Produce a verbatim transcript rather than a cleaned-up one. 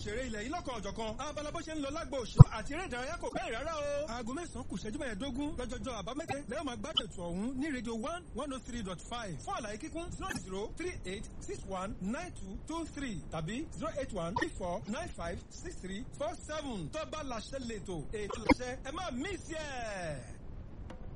ṣeré ilẹ̀ yìí lọ́kàn ọ̀jọ̀kan abala bó ṣe ń lọ lágbo òṣèlú àti eré ìdárayá kò bẹ́ẹ̀ rárá o. aago mẹ́sàn-án kù ṣẹ́jú mẹ́ẹ̀ẹ́dógún lọ́jọ́jọ́ àbámẹ́ta lẹ́yìn máa gbádùn ètò ọ̀hún ní rédíò one one oh three dot five fún àlàyé kíkún zero zero three eight six one nine two two three tàbí zero eight one three four nine five six three four seven tó bá láṣẹ lẹ́tọ̀ ètò ìṣẹ́ ẹ má mí sí ẹ̀.